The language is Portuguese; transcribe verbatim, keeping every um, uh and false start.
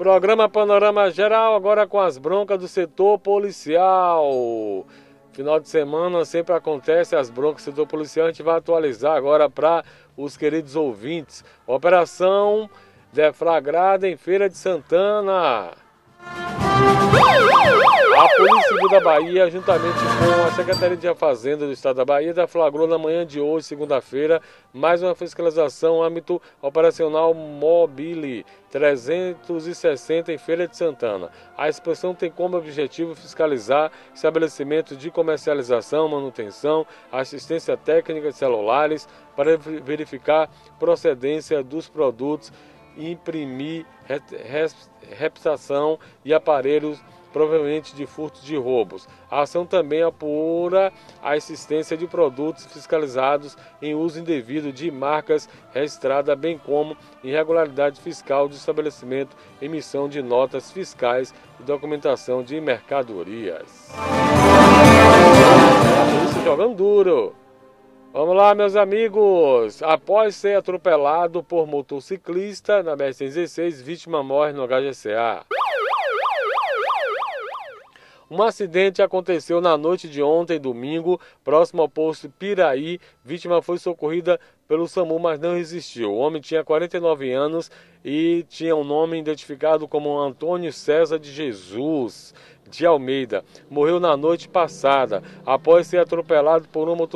Programa Panorama Geral, agora com as broncas do setor policial. Final de semana sempre acontece as broncas do setor policial. A gente vai atualizar agora para os queridos ouvintes. Operação deflagrada em Feira de Santana. A Polícia Civil da Bahia, juntamente com a Secretaria de Fazenda do Estado da Bahia, deflagrou na manhã de hoje, segunda-feira, mais uma fiscalização no âmbito operacional Mobile trezentos e sessenta em Feira de Santana. A inspeção tem como objetivo fiscalizar estabelecimentos de comercialização, manutenção, assistência técnica de celulares, para verificar procedência dos produtos, imprimir reputação e aparelhos provavelmente de furtos de roubos. A ação também apura a existência de produtos fiscalizados em uso indevido de marcas registradas, bem como irregularidade fiscal de estabelecimento, emissão de notas fiscais e documentação de mercadorias. A polícia jogando duro. Vamos lá, meus amigos. Após ser atropelado por motociclista na B R cento e dezesseis, vítima morre no H G C A. Um acidente aconteceu na noite de ontem, domingo, próximo ao posto Piraí. Vítima foi socorrida pelo SAMU, mas não resistiu. O homem tinha quarenta e nove anos e tinha um nome identificado como Antônio César de Jesus de Almeida. Morreu na noite passada, após ser atropelado por um motociclista.